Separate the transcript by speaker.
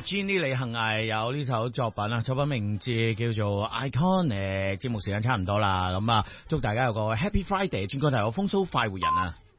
Speaker 1: Jenny 李幸倪有呢首作品啊，作品名字叫做 Iconic。節目時間差唔多啦，咁啊，祝大家有個 Happy Friday，轉個頭有風騷快活人啊！